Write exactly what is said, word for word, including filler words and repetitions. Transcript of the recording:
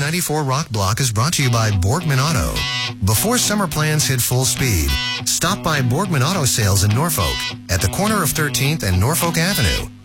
ninety-four Rock Block is brought to you by Borgman Auto. Before summer plans hit full speed, stop by Borgman Auto Sales in Norfolk at the corner of thirteenth and Norfolk Avenue.